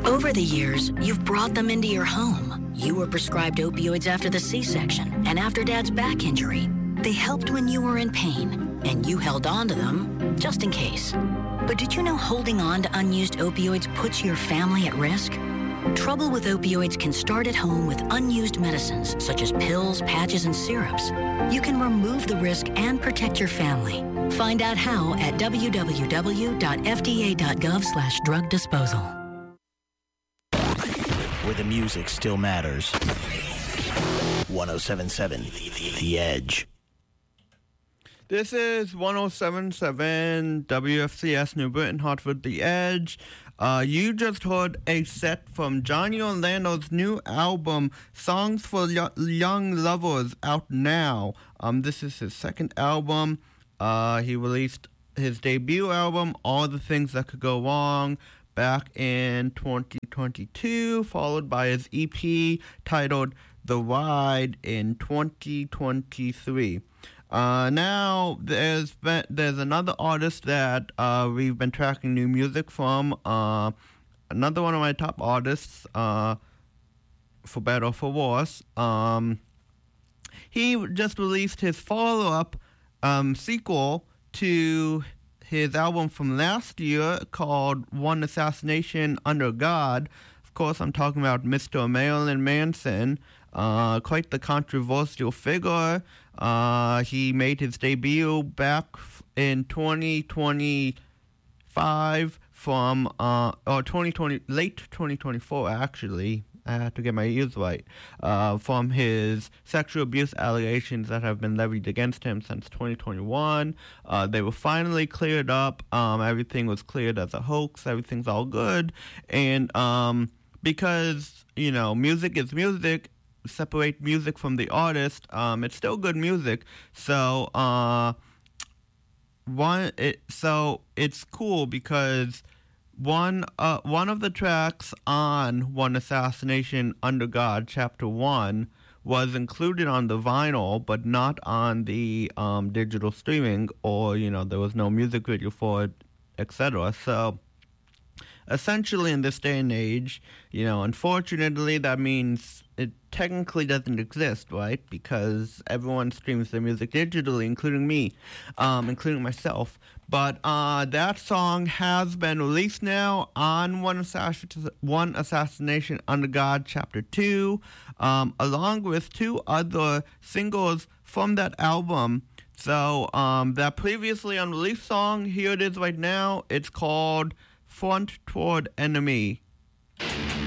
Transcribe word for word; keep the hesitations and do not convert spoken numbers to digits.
Over the years, you've brought them into your home. You were prescribed opioids after the C-section and after Dad's back injury. They helped when you were in pain, and you held on to them just in case. But did you know holding on to unused opioids puts your family at risk? Trouble with opioids can start at home with unused medicines such as pills, patches, and syrups. You can remove the risk and protect your family. Find out how at w w w dot f d a dot gov slash drug disposal. Where the music still matters. one oh seven point seven The Edge. This is one oh seven point seven W F C S New Britain, Hartford, The Edge. Uh, you just heard a set from Johnny Orlando's new album, Songs for Yo- Young Lovers, out now. Um, this is his second album. Uh, he released his debut album, All the Things That Could Go Wrong, back in twenty twenty-two, followed by his E P titled The Ride in twenty twenty-three. Uh, now, there's been, there's another artist that uh, we've been tracking new music from. Uh, another one of my top artists, uh, for better or for worse. Um, he just released his follow-up um, sequel to his album from last year called One Assassination Under God. Of course, I'm talking about Mister Marilyn Manson, uh, quite the controversial figure. Uh, he made his debut back in twenty twenty-five from, uh, or twenty twenty, late twenty twenty-four actually. I have to get my years right, uh, from his sexual abuse allegations that have been levied against him since twenty twenty-one. Uh, they were finally cleared up. Um, everything was cleared as a hoax. Everything's all good. And um, because, you know, music is music, separate music from the artist, um, it's still good music. So, uh, one, it, so it's cool because One uh one of the tracks on One Assassination Under God, Chapter One, was included on the vinyl, but not on the um, digital streaming, or you know there was no music video for it, et cetera. So essentially, in this day and age, you know, unfortunately, that means it technically doesn't exist, right? Because everyone streams their music digitally, including me, um, including myself. But uh, that song has been released now on One, Assass- One Assassination Under God, Chapter two, um, along with two other singles from that album. So um, that previously unreleased song, here it is right now. It's called Front Toward Enemy.